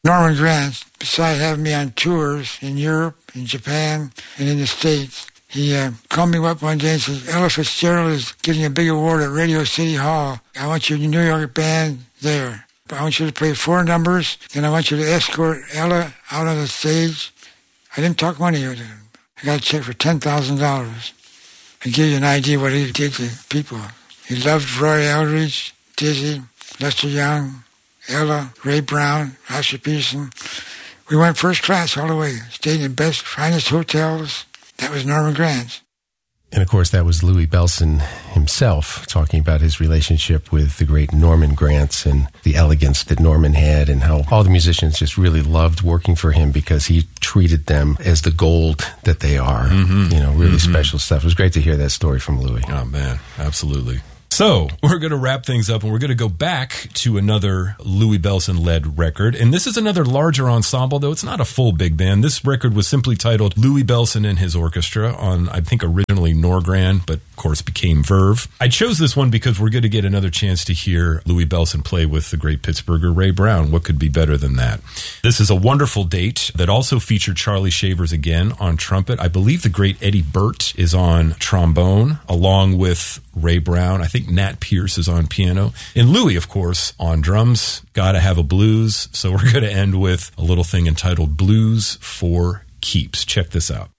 Norman Granz, besides having me on tours in Europe, in Japan, and in the States, he called me up one day and said, Ella Fitzgerald is getting a big award at Radio City Hall. I want your New York band there. I want you to play 4 numbers, and I want you to escort Ella out on the stage. I didn't talk money with him. I got a check for $10,000. I give you an idea what he did to people. He loved Roy Eldridge, Dizzy, Lester Young, Ella, Ray Brown, Oscar Peterson. We went first class all the way. Stayed in the best, finest hotels. That was Norman Granz. And, of course, that was Louie Bellson himself talking about his relationship with the great Norman Granz and the elegance that Norman had and how all the musicians just really loved working for him because he treated them as the gold that they are. Mm-hmm. You know, really special stuff. It was great to hear that story from Louie. Oh, man, absolutely. So we're going to wrap things up, and we're going to go back to another Louie Bellson-led record. And this is another larger ensemble, though it's not a full big band. This record was simply titled Louie Bellson and His Orchestra on, I think, originally Norgran, but of course became Verve. I chose this one because we're going to get another chance to hear Louie Bellson play with the great Pittsburgher Ray Brown. What could be better than that? This is a wonderful date that also featured Charlie Shavers again on trumpet. I believe the great Eddie Burt is on trombone, along with Ray Brown. I think Nat Pierce is on piano. And Louie, of course, on drums. Gotta have a blues. So we're going to end with a little thing entitled Blues for Keeps. Check this out.